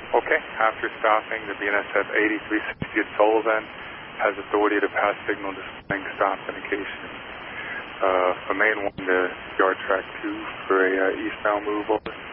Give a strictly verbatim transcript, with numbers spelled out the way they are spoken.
Okay. After stopping, the B N S F eighty-three sixty at Sullivan has authority to pass signal displaying stop indication. Uh, for main one to yard track two for a uh, eastbound move over.